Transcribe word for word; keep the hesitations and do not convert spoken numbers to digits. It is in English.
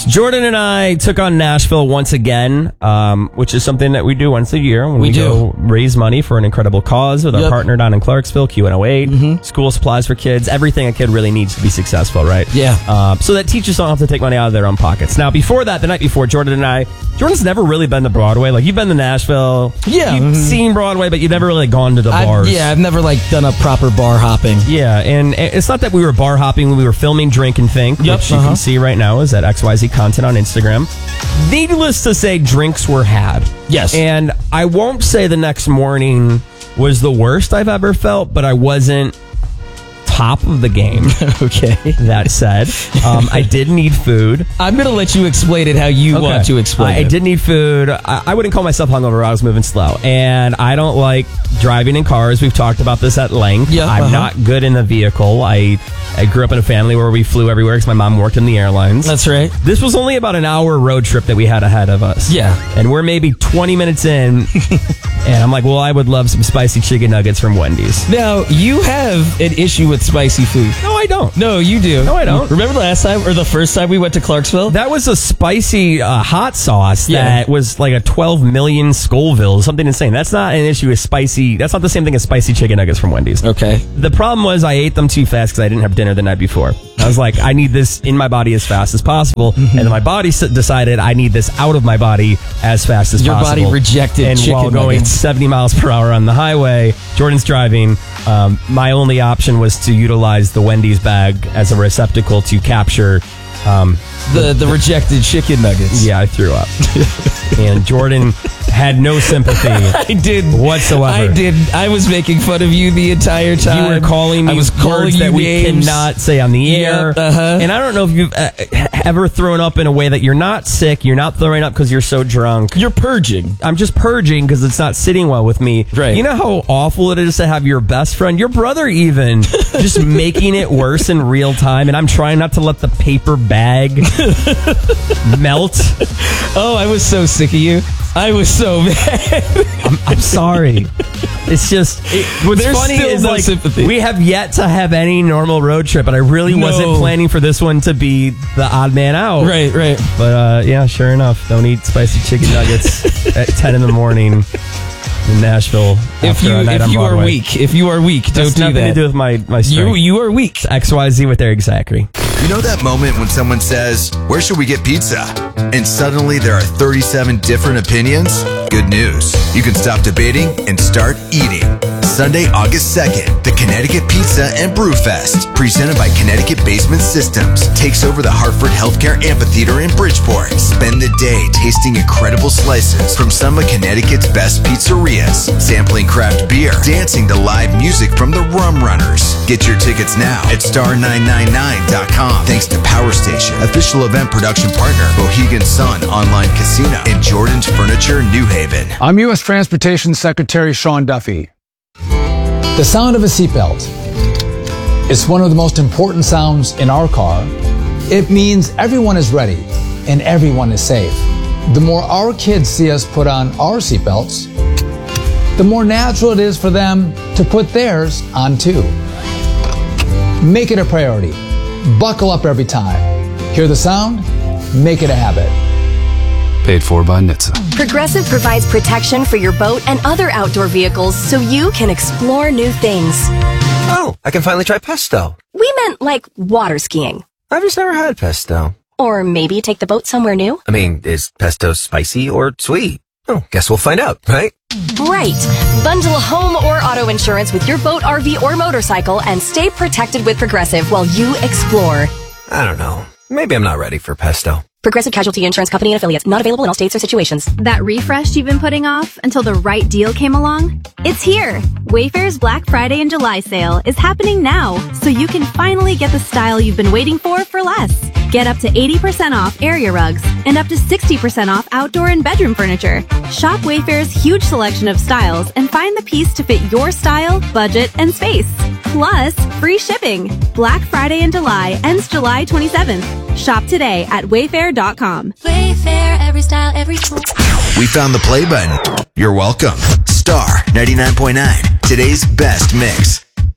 Jordan and I took on Nashville once again, um, which is something that we do once a year when we, we do. go raise money for an incredible cause with our Yep. partner down in Clarksville, Q one oh eight, Mm-hmm. school supplies for kids, everything a kid really needs to be successful, right? Yeah. Um, so that teachers don't have to take money out of their own pockets. Now, before that, the night before, Jordan and I, Jordan's never really been to Broadway. Like, you've been to Nashville. Yeah. You've Mhm. seen Broadway, but you've never really gone to the I, bars. yeah, I've never like done a proper bar hopping. Yeah, and it's not that we were bar hopping when we were filming Drink and Think, Yep, which you uh-huh. can see right now is at X Y Z Content on Instagram. Needless to say, drinks were had. Yes. And I won't say the next morning was the worst I've ever felt, but I wasn't top of the game. Okay. That said, um, I did need food. I'm going to let you explain it how you Okay. want to explain I, it. I did need food. I, I wouldn't call myself hungover. I was moving slow. And I don't like driving in cars. We've talked about this at length. Yeah, I'm uh-huh. not good in the vehicle. I, I grew up in a family where we flew everywhere because my mom worked in the airlines. That's right. This was only about an hour road trip that we had ahead of us. Yeah. And we're maybe twenty minutes in. And I'm like, well, I would love some spicy chicken nuggets from Wendy's. Now, you have an issue with spicy food. No, I don't. No, you do. No, I don't. Remember the last time or the first time we went to Clarksville? That was a spicy uh, hot sauce Yeah. that was like a twelve million Scoville, something insane. That's not an issue with spicy. That's not the same thing as spicy chicken nuggets from Wendy's. Okay. The problem was I ate them too fast because I didn't have dinner the night before. I was like, I need this in my body as fast as possible. Mm-hmm. And then my body s- decided I need this out of my body as fast as Your possible. body rejected And chicken while going nuggets. seventy miles per hour on the highway, Jordan's driving. Um, my only option was to utilize the Wendy's bag as a receptacle to capture. Um, The the rejected chicken nuggets. yeah, I threw up. And Jordan had no sympathy I did whatsoever. I did. I was making fun of you the entire time. You were calling me I was calling words you that we names. cannot say on the air. Yep, uh-huh. And I don't know if you've uh, ever thrown up in a way that you're not sick, you're not throwing up because you're so drunk. You're purging. I'm just purging because it's not sitting well with me. Right. You know how awful it is to have your best friend, your brother even, just making it worse in real time, and I'm trying not to let the paper bag melt. Oh, I was so sick of you. I was so mad. I'm, I'm sorry. It's just it, what's There's funny still is no like sympathy. we have yet to have any normal road trip, but I really No. wasn't planning for this one to be the odd man out. Right, right. But uh, yeah, sure enough, don't eat spicy chicken nuggets at ten in the morning in Nashville. If after you a night if on you are Broadway. weak, if you are weak, That's don't do nothing that. to do with my my you strength. you are weak. X Y Z with Eric Zachary. You know that moment when someone says, "Where should we get pizza?" And suddenly there are thirty-seven different opinions? Good news. You can stop debating and start eating. Sunday, August second, the Connecticut Pizza and Brew Fest, presented by Connecticut Basement Systems, takes over the Hartford Healthcare Amphitheater in Bridgeport. Spend the day tasting incredible slices from some of Connecticut's best pizzerias, sampling craft beer, dancing to live music from the Rum Runners. Get your tickets now at star nine nine nine dot com. Thanks to Power Station, official event production partner, Mohegan Sun Online Casino, and Jordan's Furniture, New Haven. I'm U S Transportation Secretary Sean Duffy. The sound of a seatbelt is one of the most important sounds in our car. It means everyone is ready and everyone is safe. The more our kids see us put on our seatbelts, the more natural it is for them to put theirs on too. Make it a priority. Buckle up every time. Hear the sound? Make it a habit. Paid for by N H T S A. Progressive provides protection for your boat and other outdoor vehicles so you can explore new things. Oh, I can finally try pesto. We meant like water skiing. I've just never had pesto. Or maybe take the boat somewhere new. I mean, is pesto spicy or sweet? Oh, guess we'll find out, right? Right. Bundle home or auto insurance with your boat, R V, or motorcycle and stay protected with Progressive while you explore. I don't know. Maybe I'm not ready for pesto. Progressive Casualty Insurance Company and affiliates. Not available in all states or situations. That refresh you've been putting off until the right deal came along? It's here! Wayfair's Black Friday and July sale is happening now, so you can finally get the style you've been waiting for for less. Get up to eighty percent off area rugs and up to sixty percent off outdoor and bedroom furniture. Shop Wayfair's huge selection of styles and find the piece to fit your style, budget, and space. Plus, free shipping. Black Friday in July ends July twenty-seventh. Shop today at wayfair dot com. Wayfair, every style, every tool. We found the play button. You're welcome. Star ninety-nine point nine, today's best mix.